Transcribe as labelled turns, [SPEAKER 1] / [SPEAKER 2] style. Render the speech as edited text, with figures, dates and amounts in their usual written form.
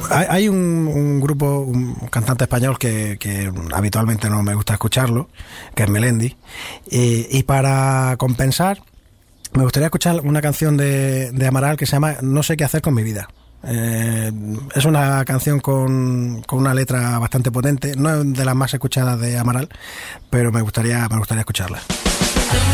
[SPEAKER 1] Hay un grupo, un cantante español que habitualmente no me gusta escucharlo, que es Melendi, y para compensar me gustaría escuchar una canción de Amaral que se llama No sé qué hacer con mi vida. Es una canción con una letra bastante potente, no es de las más escuchadas de Amaral, pero me gustaría escucharla.